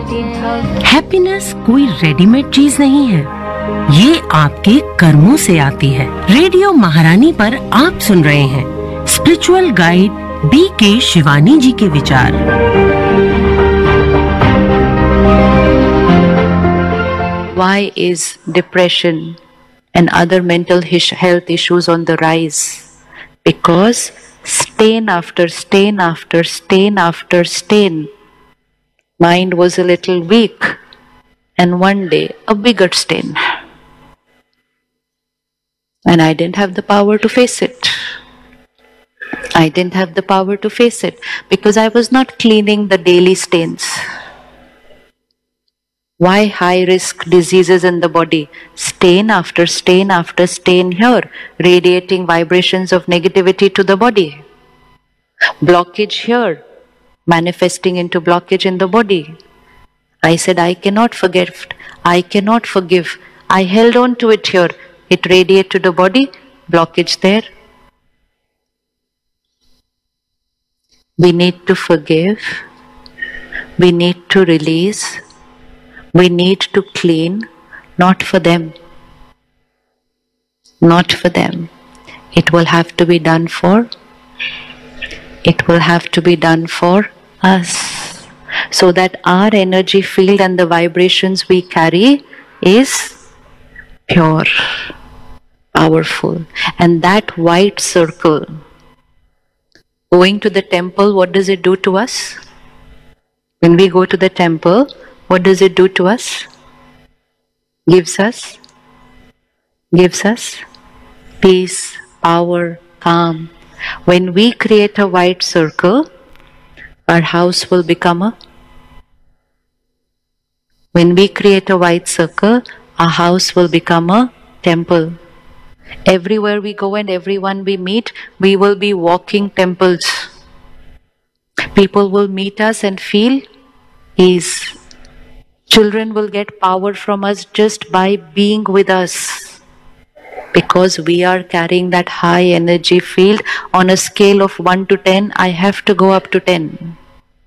Happiness कोई readymade चीज नहीं है, ये आपके कर्मों से आती है। रेडियो महारानी पर आप सुन रहे हैं स्पिरिचुअल गाइड B.K. शिवानी जी के विचार। Why is depression and other mental health issues on the rise? Because stain after stain after stain after stain. Mind was a little weak, and one day a bigger stain. And I didn't have the power to face it. I didn't have the power to face it because I was not cleaning the daily stains. Why high risk diseases in the body? Stain after stain after stain here, radiating vibrations of negativity to the body. Blockage here, manifesting into blockage in the body. I said, I cannot forget, I cannot forgive. I held on to it here. It radiated to the body, blockage there. We need to forgive. We need to release. We need to clean, not for them. Not for them. It will have to be done for. It will have to be done for us. So that our energy field and the vibrations we carry is pure, powerful. And that white circle, going to the temple, what does it do to us? When we go to the temple, what does it do to us? Gives us peace, power, calm. When we create a white circle, our house will become a... When we create a white circle, our house will become a temple. Everywhere we go and everyone we meet, we will be walking temples. People will meet us and feel ease. Children will get power from us just by being with us, because we are carrying that high energy field. On a scale of 1 to 10, I have to go up to 10.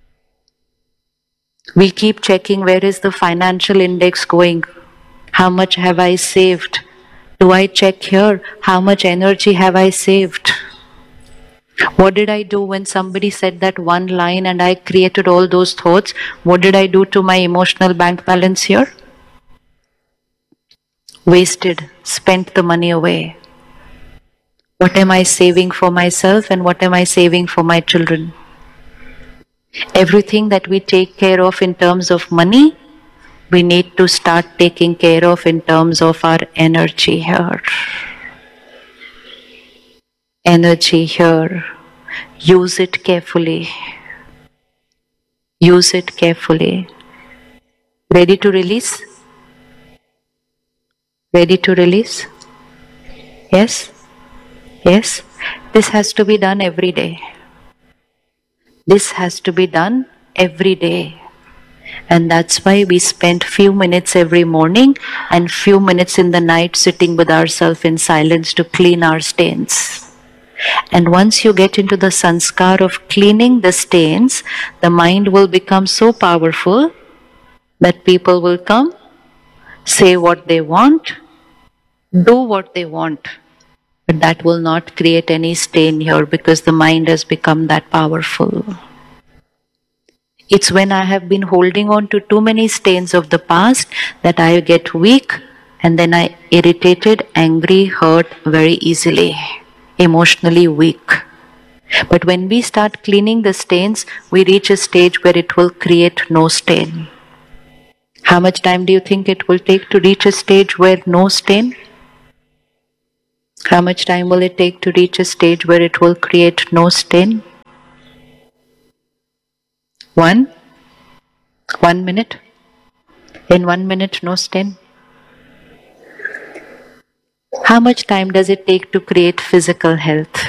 We keep checking, where is the financial index going? How much have I saved? Do I check here? How much energy have I saved? What did I do when somebody said that one line and I created all those thoughts? What did I do to my emotional bank balance here? Wasted, spent the money away. What am I saving for myself and what am I saving for my children? Everything that we take care of in terms of money, we need to start taking care of in terms of our energy here. Energy here. Use it carefully. Use it carefully. Ready to release? Ready to release? Yes? Yes? This has to be done every day. This has to be done every day. And that's why we spend few minutes every morning and few minutes in the night sitting with ourselves in silence to clean our stains. And once you get into the sanskar of cleaning the stains, the mind will become so powerful that people will come, say what they want, do what they want. But that will not create any stain here because the mind has become that powerful. It's when I have been holding on to too many stains of the past that I get weak and then I irritated, angry, hurt very easily, emotionally weak. But when we start cleaning the stains, we reach a stage where it will create no stain. How much time do you think it will take to reach a stage where no stain? How much time will it take to reach a stage where it will create no stain? 1 minute. In 1 minute, no stain. How much time does it take to create physical health?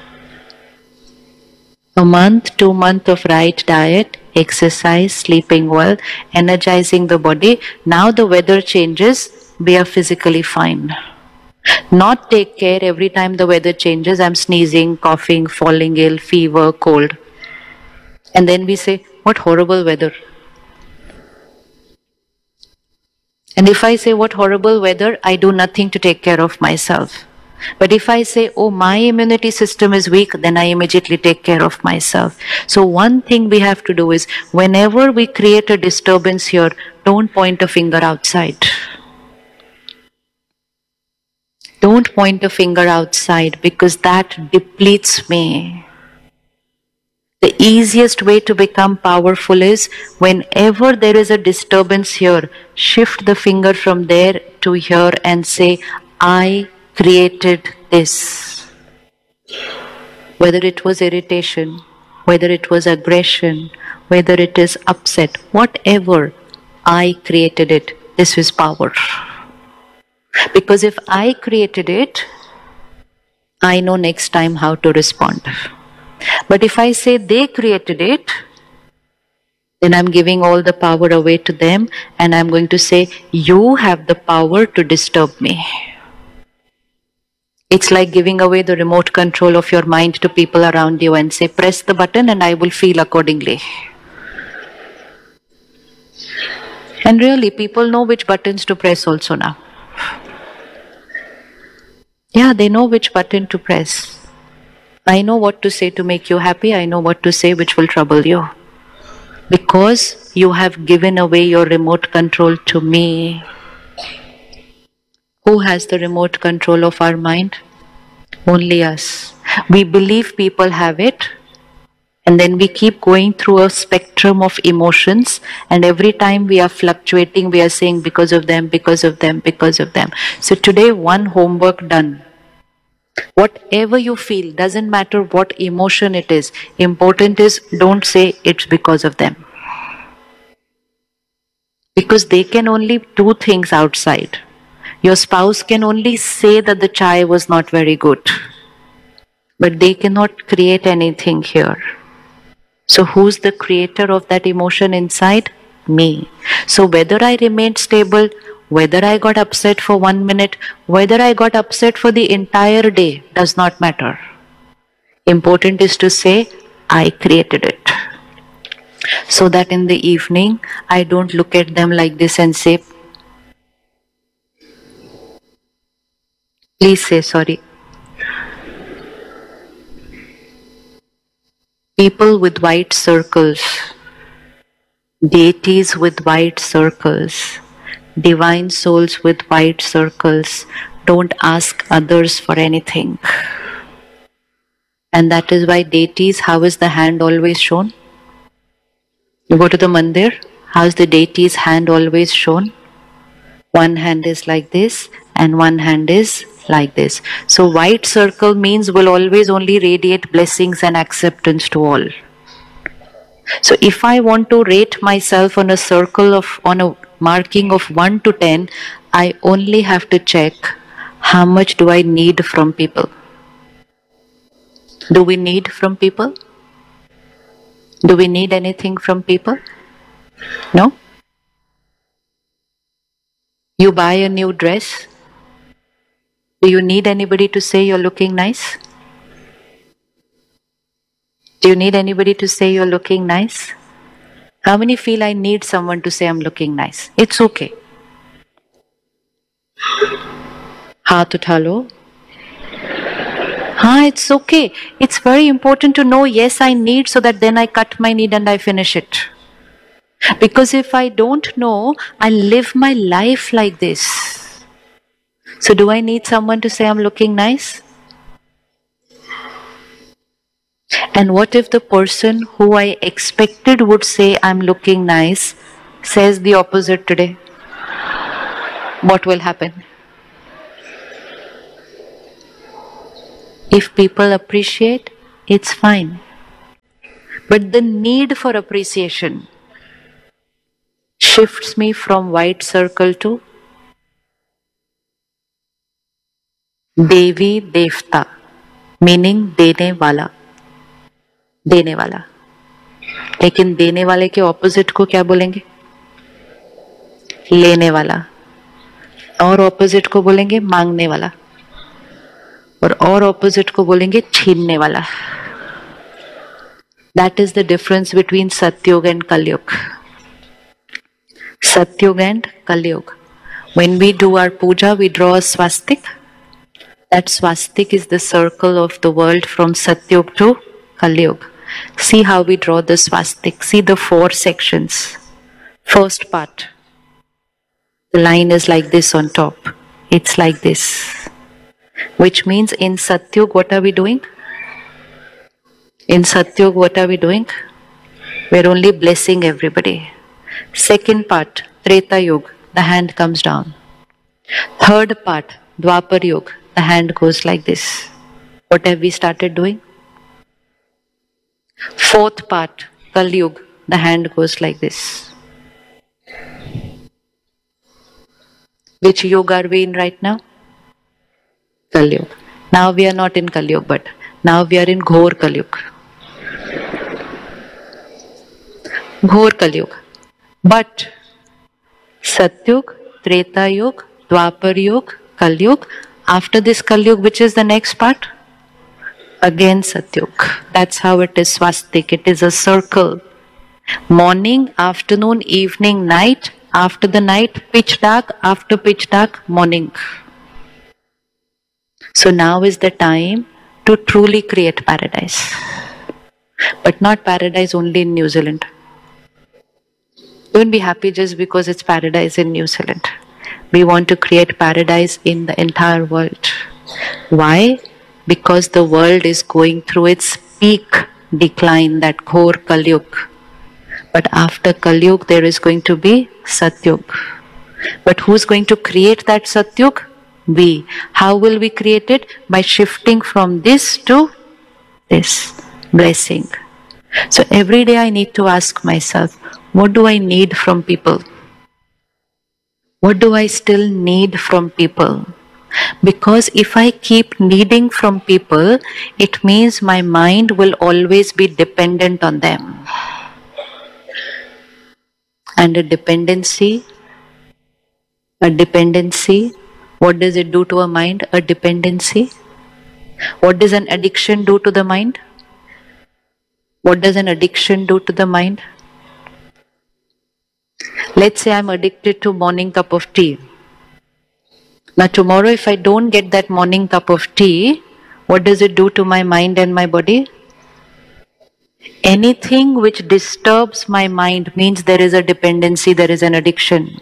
A month, 2 months of right diet, exercise, sleeping well, energizing the body. Now the weather changes, we are physically fine. Not take care every time the weather changes, I'm sneezing, coughing, falling ill, fever, cold. And then we say, what horrible weather. And if I say, what horrible weather, I do nothing to take care of myself. But if I say, oh, my immunity system is weak, then I immediately take care of myself. So one thing we have to do is, whenever we create a disturbance here, don't point a finger outside. Don't point a finger outside, because that depletes me. The easiest way to become powerful is, whenever there is a disturbance here, shift the finger from there to here and say, I created this. Whether it was irritation, whether it was aggression, whether it is upset, whatever, I created it. This is power. Because if I created it, I know next time how to respond. But if I say they created it, then I'm giving all the power away to them, and I'm going to say, you have the power to disturb me. It's like giving away the remote control of your mind to people around you and say, press the button and I will feel accordingly. And really, people know which buttons to press also now. Yeah, they know which button to press. I know what to say to make you happy. I know what to say which will trouble you. Because you have given away your remote control to me. Who has the remote control of our mind? Only us. We believe people have it, and then we keep going through a spectrum of emotions, and every time we are fluctuating, we are saying because of them, because of them, because of them. So today, one homework done. Whatever you feel, doesn't matter what emotion it is, important is, don't say it's because of them. Because they can only do things outside. Your spouse can only say that the chai was not very good, but they cannot create anything here. So who's the creator of that emotion inside? Me. So whether I remained stable, whether I got upset for 1 minute, whether I got upset for the entire day, does not matter. Important is to say, I created it. So that in the evening, I don't look at them like this and say, please say sorry. People with white circles, deities with white circles, divine souls with white circles, don't ask others for anything. And that is why deities, how is the hand always shown? You go to the mandir, how is the deity's hand always shown? One hand is like this and one hand is like this. So white circle means will always only radiate blessings and acceptance to all. So if I want to rate myself on a marking of 1 to 10, I only have to check how much do I need from people. Do we need from people? Do we need anything from people? No? You buy a new dress. Do you need anybody to say you're looking nice? Do you need anybody to say you're looking nice? How many feel I need someone to say I'm looking nice? It's okay. Haath utha lo. It's okay. It's very important to know, yes, I need, so that then I cut my need and I finish it. Because if I don't know, I live my life like this. So do I need someone to say I'm looking nice? And what if the person who I expected would say I'm looking nice says the opposite today? What will happen? If people appreciate, it's fine. But the need for appreciation shifts me from white circle to Devi Devta, meaning dene wala. देने वाला. लेकिन देने वाले के opposite को क्या बोलेंगे? लेने वाला. और ऑपोजिट को बोलेंगे मांगने वाला. और ऑपोजिट को बोलेंगे छीनने वाला. That is the difference between Satyug and Kalyug. Satyug and Kalyug. When we do our puja, we draw a swastik. That swastik is the circle of the world from Satyug to Kalyug. See how we draw the swastik. See the 4 sections. First part. The line is like this on top. It's like this. Which means in Satyug, what are we doing? In Satyug, what are we doing? We're only blessing everybody. Second part, Treta Yuga, the hand comes down. Third part, Dwapar Yuga, the hand goes like this. What have we started doing? Fourth part, Kali Yuga, the hand goes like this. Which yuga are we in right now? Kali Yuga. Now we are not in Kali Yuga, but now we are in Ghor Kali Yuga. Ghor Kali Yuga. But Satyug, Treta Yuga, Dwapar Yuga, Kali Yuga. After this Kali Yuga, which is the next part? Again Satyug. That's how it is swastik. It is a circle. Morning, afternoon, evening, night. After the night, pitch dark. After pitch dark, morning. So now is the time to truly create paradise. But not paradise only in New Zealand. Don't be happy just because it's paradise in New Zealand. We want to create paradise in the entire world. Why? Because the world is going through its peak decline, that Ghor Kali Yuga. But after Kali Yuga, there is going to be Satyug. But who's going to create that Satyug? We. How will we create it? By shifting from this to this. Blessing. So every day I need to ask myself, what do I need from people? What do I still need from people? Because if I keep needing from people, it means my mind will always be dependent on them. And a dependency, what does it do to a mind? A dependency. What does an addiction do to the mind? What does an addiction do to the mind? Let's say I'm addicted to morning cup of tea. Now tomorrow if I don't get that morning cup of tea, what does it do to my mind and my body? Anything which disturbs my mind means there is a dependency, there is an addiction.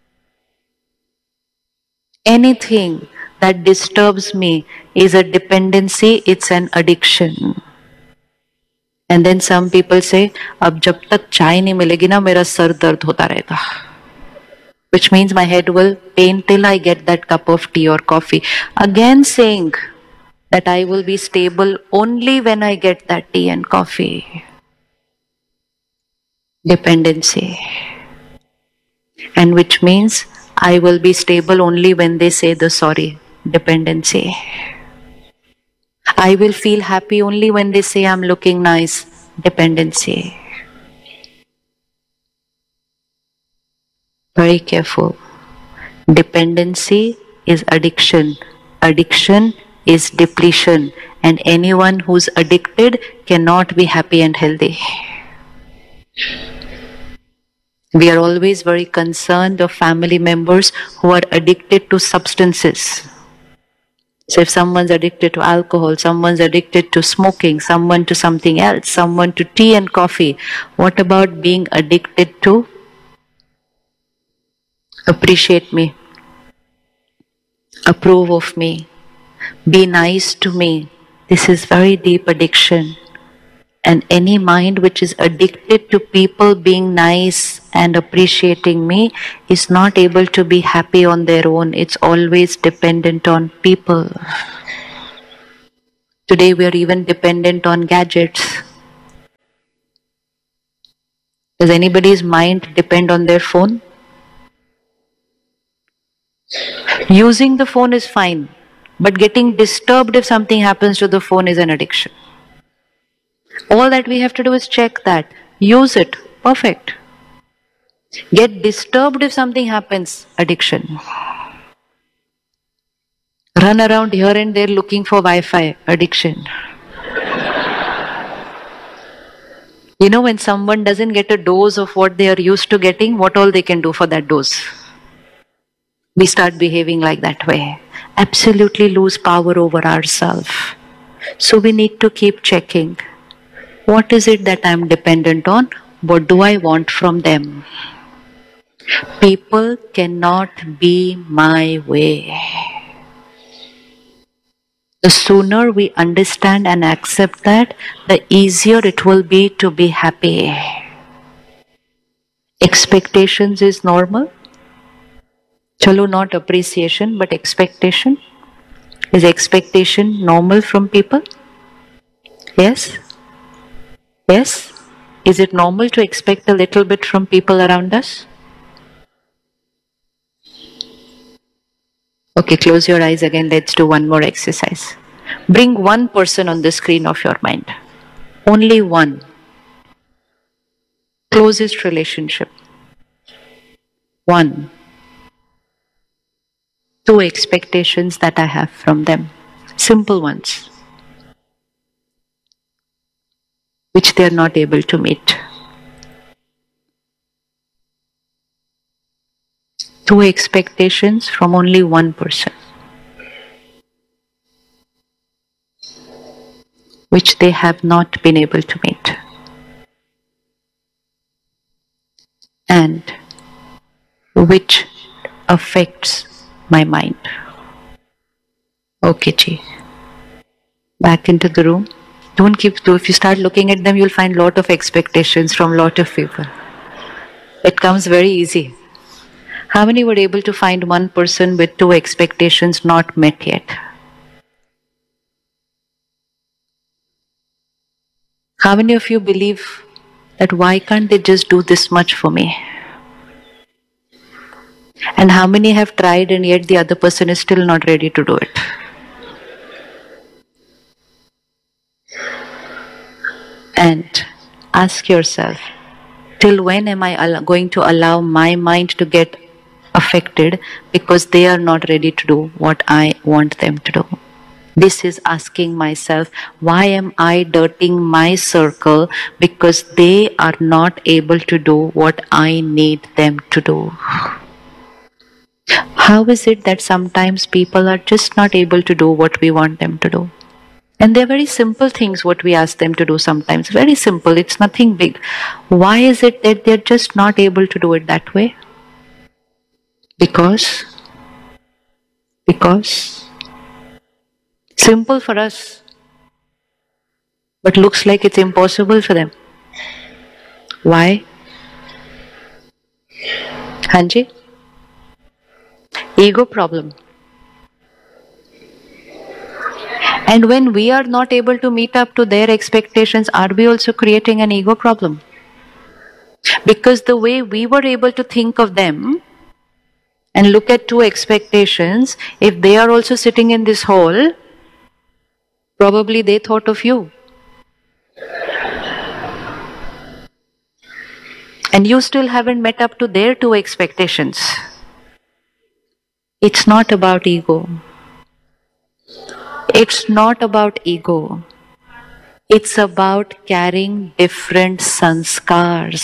Anything that disturbs me is a dependency, it's an addiction. And then some people say, अब जब तक चाय नहीं मिलेगी ना मेरा sir दर्द होता रहेगा. Which means my head will pain till I get that cup of tea or coffee. Again saying that I will be stable only when I get that tea and coffee. Dependency. And which means I will be stable only when they say the sorry. Dependency. I will feel happy only when they say I'm looking nice. Dependency. Very careful. Dependency is addiction. Addiction is depletion. And anyone who's addicted cannot be happy and healthy. We are always very concerned of family members who are addicted to substances. So if someone's addicted to alcohol, someone's addicted to smoking, someone to something else, someone to tea and coffee, what about being addicted to appreciate me, approve of me, be nice to me? This is very deep addiction. And any mind which is addicted to people being nice and appreciating me is not able to be happy on their own. It's always dependent on people. Today we are even dependent on gadgets. Does anybody's mind depend on their phone? Using the phone is fine, but getting disturbed if something happens to the phone is an addiction. All that we have to do is check that. Use it. Perfect. Get disturbed if something happens. Addiction. Run around here and there looking for Wi-Fi. Addiction. You know, when someone doesn't get a dose of what they are used to getting, what all they can do for that dose? we start behaving like that way. Absolutely lose power over ourselves. So we need to keep checking. What is it that I'm dependent on? What do I want from them? People cannot be my way. The sooner we understand and accept that, the easier it will be to be happy. Expectations is normal. Chalo, not appreciation, but expectation. Is expectation normal from people? Yes? Yes? Is it normal to expect a little bit from people around us? Okay, close your eyes again. Let's do one more exercise. Bring one person on the screen of your mind. Only one. Closest relationship. One. Two expectations that I have from them. Simple ones. Which they are not able to meet. Two expectations from only one person. Which they have not been able to meet. And which affects my mind. Okay, Ji. Back into the room. Don't keep, if you start looking at them, you'll find lot of expectations from lot of people. It comes very easy. How many were able to find one person with two expectations not met yet? How many of you believe that why can't they just do this much for me? And how many have tried and yet the other person is still not ready to do it? And ask yourself, till when am I going to allow my mind to get affected because they are not ready to do what I want them to do? This is asking myself, why am I dirtying my circle because they are not able to do what I need them to do? How is it that sometimes people are just not able to do what we want them to do? And they're very simple things what we ask them to do sometimes. Very simple, it's nothing big. Why is it that they're just not able to do it that way? Because simple for us, but looks like it's impossible for them. Why? Hanji? Ego problem. And when we are not able to meet up to their expectations, are we also creating an ego problem? Because the way we were able to think of them and look at two expectations, if they are also sitting in this hall, probably they thought of you. And you still haven't met up to their two expectations. It's not about ego. It's not about ego. It's about carrying different sanskars.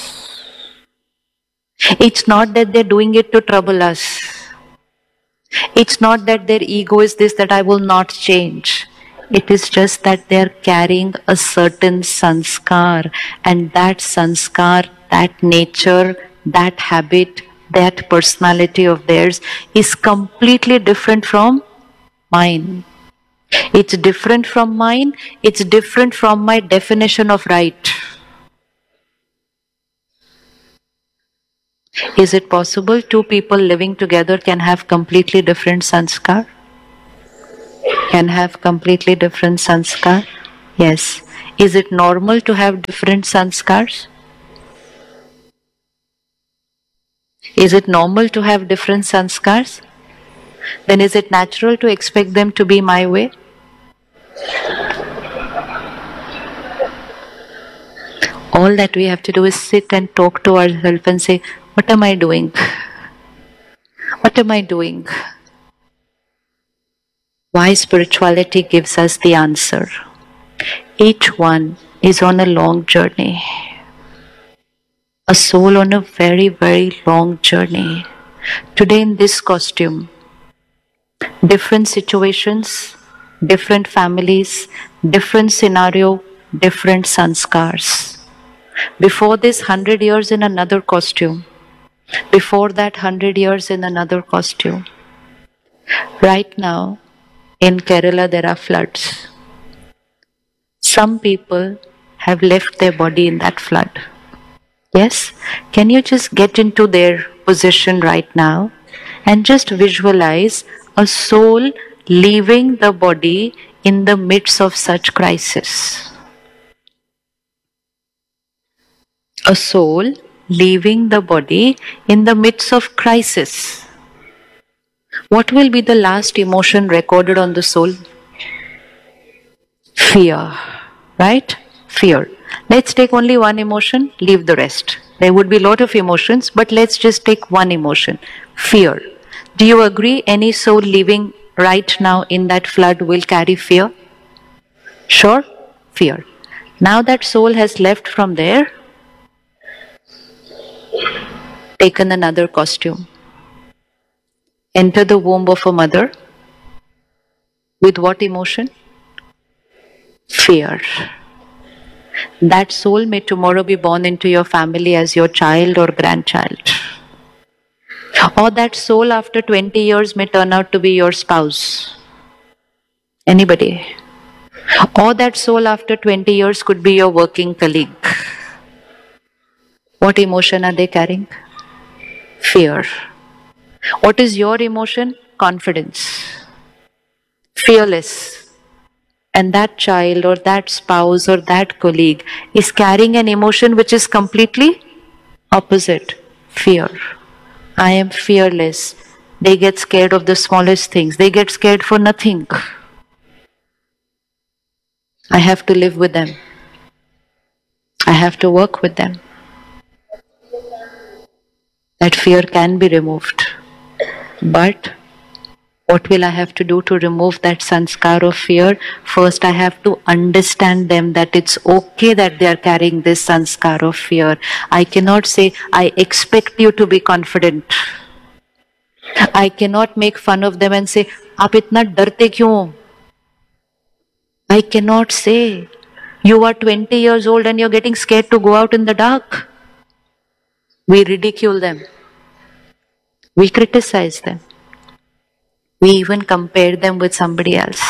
It's not that they're doing it to trouble us. It's not that their ego is this, that I will not change. It is just that they're carrying a certain sanskar, and that sanskar, that nature, that habit, that personality of theirs is completely different from mine. It's different from mine, it's different from my definition of right. Is it possible two people living together can have completely different sanskar? Can have completely different sanskar? Yes. Is it normal to have different sanskars? Is it normal to have different sanskars? Then is it natural to expect them to be my way? All that we have to do is sit and talk to ourselves and say, what am I doing? What am I doing? Why spirituality gives us the answer. Each one is on a long journey. A soul on a very, very long journey. Today in this costume, different situations, different families, different scenario, different sanskars. Before this, 100 years in another costume. Before that, 100 years in another costume. Right now, in Kerala, there are floods. Some people have left their body in that flood. Yes? Can you just get into their position right now and just visualize a soul leaving the body in the midst of such crisis? A soul leaving the body in the midst of crisis. What will be the last emotion recorded on the soul? Fear, right? Fear. Let's take only one emotion, leave the rest. There would be a lot of emotions, but let's just take one emotion, fear. Do you agree any soul living right now in that flood will carry fear? Sure? Fear. Now that soul has left from there, taken another costume, enter the womb of a mother with what emotion? Fear. That soul may tomorrow be born into your family as your child or grandchild. Or that soul after 20 years may turn out to be your spouse. Anybody? Or that soul after 20 years could be your working colleague. What emotion are they carrying? Fear. What is your emotion? Confidence. Fearless. And that child or that spouse or that colleague is carrying an emotion which is completely opposite. Fear. I am fearless. They get scared of the smallest things. They get scared for nothing. I have to live with them. I have to work with them. That fear can be removed. But what will I have to do to remove that sanskar of fear? First, I have to understand them that it's okay that they are carrying this sanskar of fear. I cannot say, I expect you to be confident. I cannot make fun of them and say, "Aap itna darte kyun?" I cannot say, you are 20 years old and you're getting scared to go out in the dark. We ridicule them. We criticize them. We even compare them with somebody else.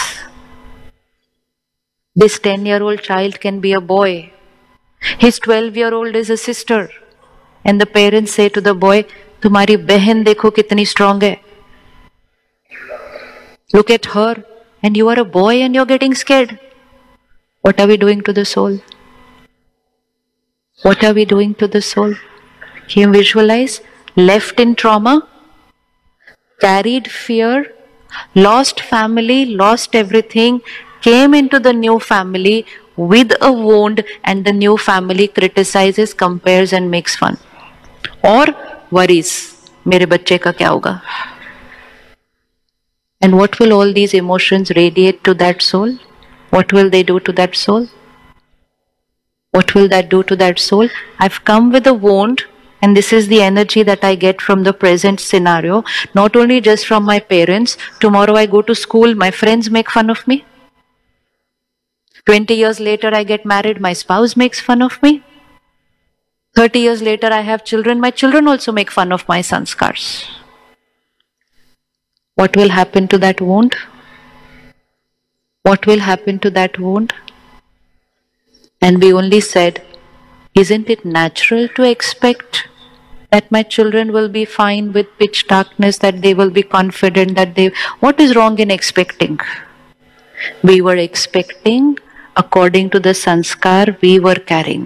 This 10-year-old child can be a boy. His 12-year-old is a sister. And the parents say to the boy, "Tumhari behan dekho kitni strong hai. Look at her, and you are a boy and you're getting scared." What are we doing to the soul? What are we doing to the soul? Can you visualize? Left in trauma, carried fear, lost family, lost everything, came into the new family with a wound, and the new family criticizes, compares and makes fun. Or worries, mere bacche ka kya hoga? And what will all these emotions radiate to that soul? What will they do to that soul? What will that do to that soul? I've come with a wound, and this is the energy that I get from the present scenario, not only just from my parents. Tomorrow I go to school, my friends make fun of me. 20 years later I get married, my spouse makes fun of me. 30 years later I have children, my children also make fun of my sanskars. What will happen to that wound? What will happen to that wound? And we only said, isn't it natural to expect that my children will be fine with pitch darkness, that they will be confident, that they... What is wrong in expecting? We were expecting according to the sanskar we were carrying.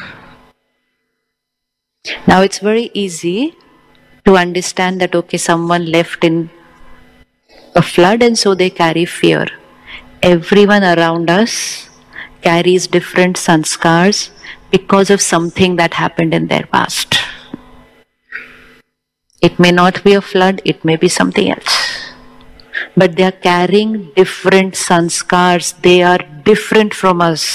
Now it's very easy to understand that, okay, someone left in a flood and so they carry fear. Everyone around us carries different sanskars because of something that happened in their past. It may not be a flood, it may be something else. But they are carrying different sanskars, they are different from us.